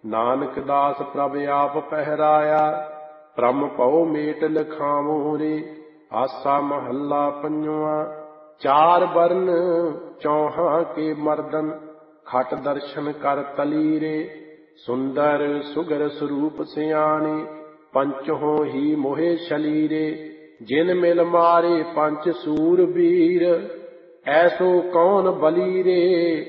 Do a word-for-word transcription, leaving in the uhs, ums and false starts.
ਨਾਨਕ ਦਾਸ ਪ੍ਰਭ ਆਪ ਪਹਿਰਾਇਆ, ਭ੍ਰਮ ਭਉ ਮੇਟ ਲਿਖਾਵੋ ਰੇ। ਆਸਾ ਮਹੱਲਾ ਪੰਜਵਾਂ। ਚਾਰ ਬਰਨ ਚੌਹਾਂ ਕੇ ਮਰਦਨ, ਖਟ ਦਰਸ਼ਨ ਕਰ ਤਲੀ ਰੇ। ਸੁੰਦਰ ਸੁਗਰ ਸਰੂਪ ਸਿਆਣੇ, ਪੰਚਹੋਂ ਹੀ ਮੋਹਿ ਛਲੀ ਰੇ। ਜਿਨ ਮਿਲ ਮਾਰੇ ਪੰਚ ਸੂਰ ਬੀਰ, ਐਸੋ ਕੌਣ ਬਲੀ ਰੇ।